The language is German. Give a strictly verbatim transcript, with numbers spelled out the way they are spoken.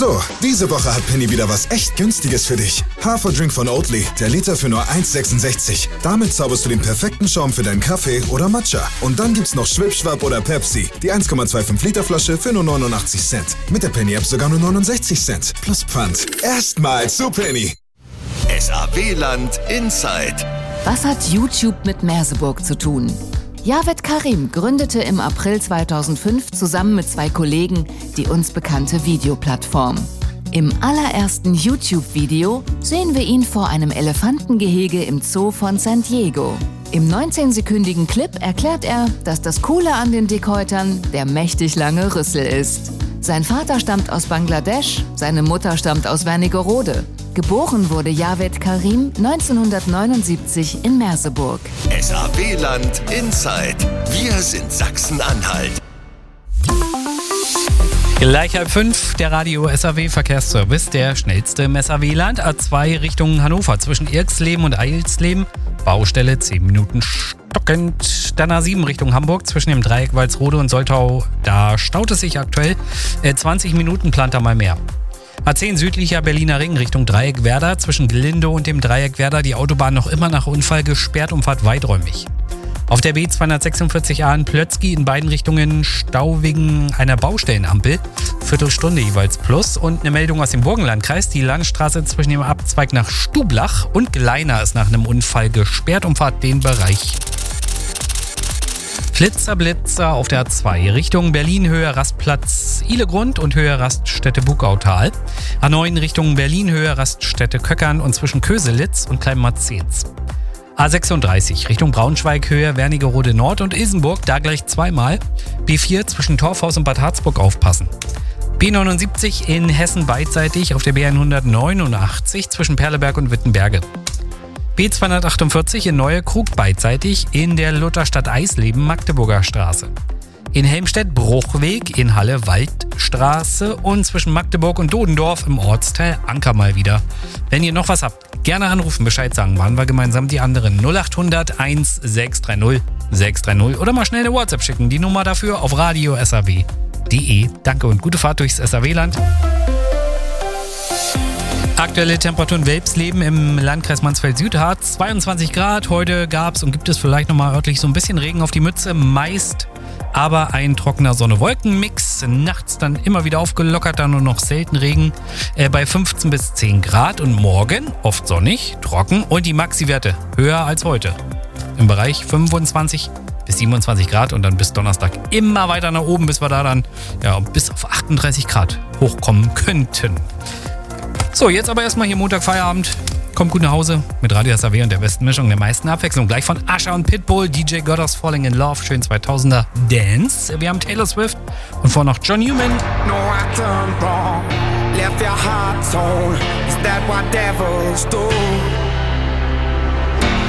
So, diese Woche hat Penny wieder was echt Günstiges für dich. Haferdrink von Oatly, der Liter für nur eins sechsundsechzig. Damit zauberst du den perfekten Schaum für deinen Kaffee oder Matcha. Und dann gibt's noch Schwipschwapp oder Pepsi, die eins Komma fünfundzwanzig Liter Flasche für nur neunundachtzig Cent. Mit der Penny-App sogar nur neunundsechzig Cent. Plus Pfand. Erstmals zu Penny. S A W-Land Inside. Was hat YouTube mit Merseburg zu tun? Javed Karim gründete im April zweitausendfünf zusammen mit zwei Kollegen die uns bekannte Videoplattform. Im allerersten YouTube-Video sehen wir ihn vor einem Elefantengehege im Zoo von San Diego. Im neunzehnsekündigen Clip erklärt er, dass das Coole an den Dickhäutern der mächtig lange Rüssel ist. Sein Vater stammt aus Bangladesch, seine Mutter stammt aus Wernigerode. Geboren wurde Javed Karim neunzehnhundertneunundsiebzig in Merseburg. S A W-Land Inside. Wir sind Sachsen-Anhalt. Gleich halb fünf, der Radio S A W Verkehrsservice, der schnellste im S A W-Land. A zwei Richtung Hannover zwischen Irksleben und Eilsleben. Baustelle zehn Minuten stockend. Dann A sieben Richtung Hamburg zwischen dem Dreieck Walsrode und Soltau. Da staut es sich aktuell. Äh, zwanzig Minuten plant er mal mehr. A zehn südlicher Berliner Ring Richtung Dreieck Werder. Zwischen Glinde und dem Dreieck Werder die Autobahn noch immer nach Unfall gesperrt, Umfahrt weiträumig. Auf der B zweihundertsechsundvierzig A in Plötzky in beiden Richtungen Stau wegen einer Baustellenampel. Viertelstunde jeweils plus. Und eine Meldung aus dem Burgenlandkreis. Die Landstraße zwischen dem Abzweig nach Stublach und Gleiner ist nach einem Unfall gesperrt, Umfahrt den Bereich. Flitzer Blitzer auf der A zwei Richtung Berlin Höhe Rastplatz Ihlegrund und Höhe Raststätte Bugautal. A neun Richtung Berlin Höhe Raststätte Köckern und zwischen Köselitz und Kleinmarzens. A sechsunddreißig Richtung Braunschweig Höhe Wernigerode Nord und Isenburg, da gleich zweimal. B vier zwischen Torfhaus und Bad Harzburg aufpassen. B neunundsiebzig in Hessen beidseitig auf der B hundertneunundachtzig zwischen Perleberg und Wittenberge. B zweihundertachtundvierzig in Neue Krug beidseitig in der Lutherstadt Eisleben Magdeburger Straße. In Helmstedt Bruchweg, in Halle Waldstraße und zwischen Magdeburg und Dodendorf im Ortsteil Anker mal wieder. Wenn ihr noch was habt, gerne anrufen, Bescheid sagen, waren wir gemeinsam die anderen. null achthundert eins sechs drei null sechs drei null oder mal schnell eine WhatsApp schicken. Die Nummer dafür auf radio punkt s a w punkt d e. Danke und gute Fahrt durchs S A W-Land. Aktuelle Temperaturen Welpsleben im Landkreis Mansfeld-Süd hat zweiundzwanzig Grad. Heute gab es und gibt es vielleicht nochmal örtlich so ein bisschen Regen auf die Mütze. Meist aber ein trockener Sonne-Wolken-Mix. Nachts dann immer wieder aufgelockert, dann nur noch selten Regen äh, bei fünfzehn bis zehn Grad. Und morgen oft sonnig, trocken und die Maxi-Werte höher als heute. Im Bereich fünfundzwanzig bis siebenundzwanzig Grad und dann bis Donnerstag immer weiter nach oben, bis wir da dann ja, bis auf achtunddreißig Grad hochkommen könnten. So, jetzt aber erstmal hier Montag Feierabend. Kommt gut nach Hause mit Radio S A W und der besten Mischung, der meisten Abwechslung. Gleich von Usher und Pitbull, D J Goddard's Falling in Love, schön zweitausender Dance. Wir haben Taylor Swift und vor noch John Newman. No, I turned wrong, left your heart torn. Is that what devils do?